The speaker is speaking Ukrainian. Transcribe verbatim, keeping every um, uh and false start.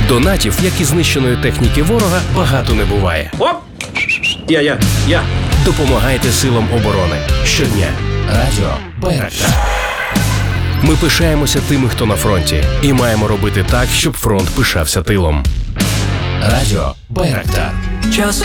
Донатів, як і знищеної техніки ворога, багато не буває. Оп! Я, я, я. Допомагайте силам оборони щодня. Радіо Байрактар. Ми пишаємося тими, хто на фронті, і маємо робити так, щоб фронт пишався тилом. Радіо Байрактар. Час